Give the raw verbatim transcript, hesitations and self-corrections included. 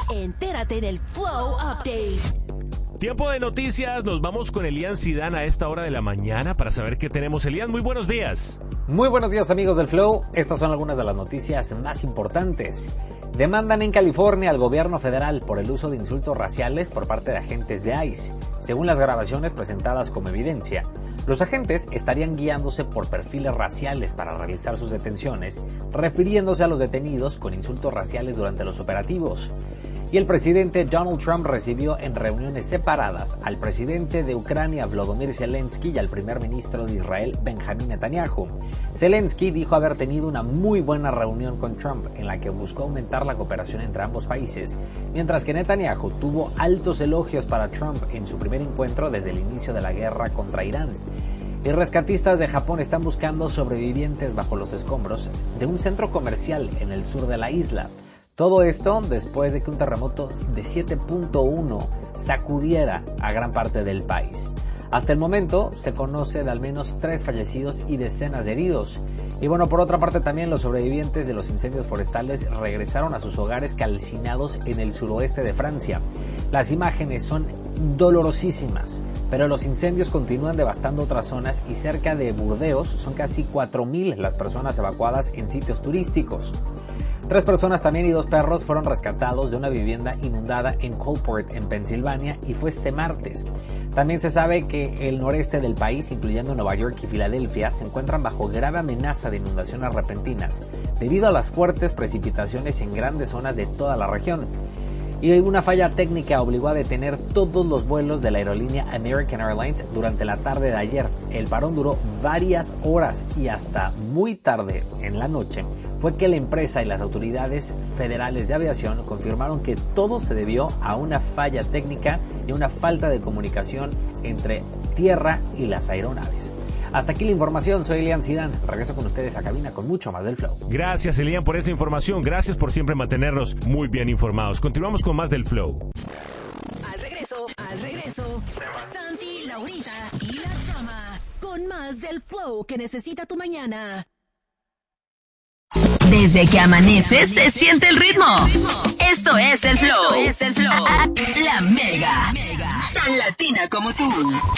Entérate en el Flow Update. Tiempo de noticias, nos vamos con Elian Zidane a esta hora de la mañana para saber qué tenemos. Elian, muy buenos días. Muy buenos días, amigos del Flow. Estas son algunas de las noticias más importantes. Demandan en California al gobierno federal por el uso de insultos raciales por parte de agentes de ICE. Según las grabaciones presentadas como evidencia, los agentes estarían guiándose por perfiles raciales para realizar sus detenciones, refiriéndose a los detenidos con insultos raciales durante los operativos. Y el presidente Donald Trump recibió en reuniones separadas al presidente de Ucrania Volodymyr Zelensky y al primer ministro de Israel Benjamin Netanyahu. Zelensky dijo haber tenido una muy buena reunión con Trump en la que buscó aumentar la cooperación entre ambos países, mientras que Netanyahu tuvo altos elogios para Trump en su primer encuentro desde el inicio de la guerra contra Irán. Y rescatistas de Japón están buscando sobrevivientes bajo los escombros de un centro comercial en el sur de la isla. Todo esto después de que un terremoto de siete punto uno sacudiera a gran parte del país. Hasta el momento se conoce de al menos tres fallecidos y decenas de heridos. Y bueno, por otra parte también los sobrevivientes de los incendios forestales regresaron a sus hogares calcinados en el suroeste de Francia. Las imágenes son dolorosísimas, pero los incendios continúan devastando otras zonas y cerca de Burdeos son casi cuatro mil las personas evacuadas en sitios turísticos. Tres personas también y dos perros fueron rescatados de una vivienda inundada en Coalport, en Pensilvania, y fue este martes. También se sabe que el noreste del país, incluyendo Nueva York y Filadelfia, se encuentran bajo grave amenaza de inundaciones repentinas, debido a las fuertes precipitaciones en grandes zonas de toda la región. Y una falla técnica obligó a detener todos los vuelos de la aerolínea American Airlines durante la tarde de ayer. El parón duró varias horas y hasta muy tarde en la noche fue que la empresa y las autoridades federales de aviación confirmaron que todo se debió a una falla técnica y una falta de comunicación entre tierra y las aeronaves. Hasta aquí la información, soy Elian Zidane, regreso con ustedes a cabina con mucho más del Flow. Gracias, Elian, por esa información, gracias por siempre mantenernos muy bien informados. Continuamos con más del Flow. Al regreso, al regreso, Santi, Laurita y la Chama con más del Flow que necesita tu mañana. Desde que amaneces se siente el ritmo. Esto es el Flow. Esto es el Flow. La Mega. Tan latina como tú.